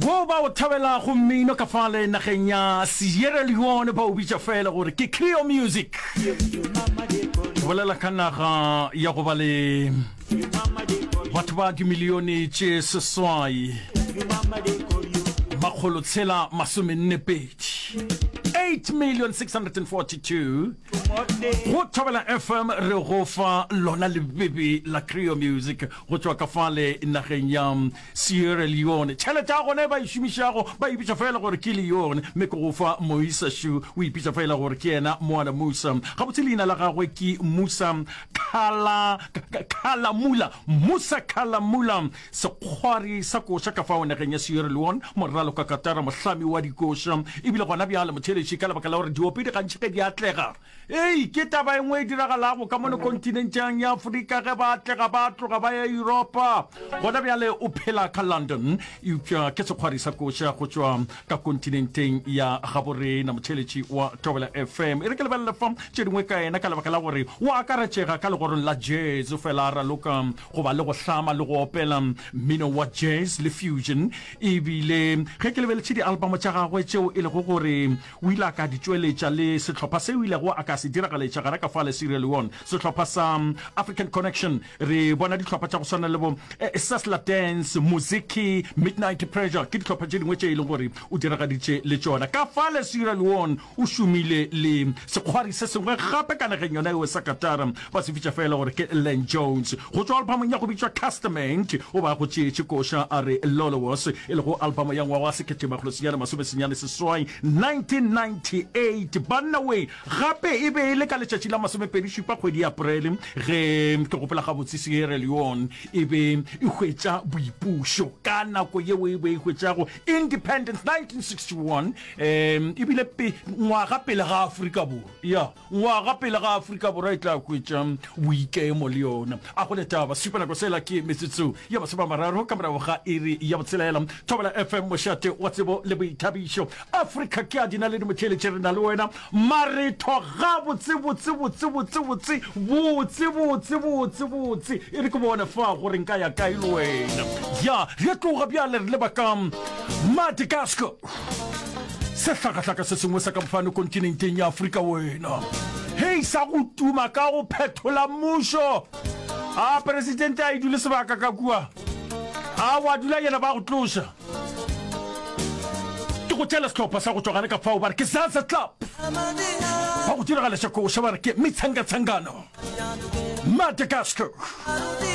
Wo ba o thabela go mmino ka fale nageng ya Sierra Leone ba o bitsa fela gore ke Creole Music bolela ka naga ya go ba le batho ba dimilione tše seswai makgolo tshela masomennepedi 8,642,000 go thabela FM re go fa lona lebibi la Creole Music go tswa ka fale nageng ya Sierra Leone tšhelete ya gone ba e šomišago ba e bitša fela gore ke Leone mme ke go fa Moisa Shu o ipitša fela gore ke yena Moana Musa gabotse leina la gagwe ke Musa Kalamula sekgwari sa koša ka fao nageng ya Sierra Leone moralo ka katara mohlami wa dikoša ebile gona bjale motšheletši ka lebaka la gore diopedi gantši ge di atlega ke taba engwe e diragalago ka mono kontinenteng ya Afrika ge ba atlega ba tloga ba ya Europa gona bjale o phela ka London eupša ke sekgwari sa koša go tšwa ka kontinenteng ya gaborena motšheletši wa Thobela FM e re ke lebelela fam tše dingwe ka ena ka lebaka la gore o akaretšega ka legorong la jazz o fela a raloka go ba le go hlama le go opela mmino wa jazz le fusion ebile ge ke lebeletše di-album tša gagwe tšeo e lego gore o ile a ka di tšweletša le sehlopha se o ilego a ka se diragaletša gare ka fale Sierra Leone sehlopha sa African Connection re bona dihlopha tša go swana le bo Sasla Dance Muziki Midnight Pressure ke dihlopha tše dingwe tše e leng gore o diragaditše le tšona ka fale Sierra Leone o šomile le sekgwari se sengwe gape ka nageng yona eo sa Qatar ba se fitša fela gore ke Len Jones go tswa albumong ya go bitšwa Custament o ba go tšeetše koša a re Lolowos e le go album ya ngwaga wa 1998 banna we gape e be le ka letšatši la 27 kgwedi ya Aprele ge ke gopela gabotse Sierra Leone e be e hwetša boipušo ka nako yeo e be e hwetšago independence 1961 ebile ngwaga pele ga Afrika Borwa ngwaga pele ga Afrika Borwa e tla hwetša boikemo le yona a go letaba supanako sela ke metsotso ya masoma mararo ka morago ga iri ya botshelela Thobela FM mošate wa tsebo le boithabišo Afrika ke a dina le dimotšheletše re na le wena maretho ga botse e re ke bona fa gore nka ya kae le wena re tloga bjale re leba ka Madagascar sehlakahlaka se sengwe sa ka mfano kontinenteng ya Afrika wena sa go tuma ka go phetola mmušo presidente a idule sebaka ka kua wa dula yena ba go tloša ke go tšela sehlopha sa go tswagane ka fao ba re ke Salsa Club ba go diragaleša koša ba re ke Mitsangatsangano Madagascar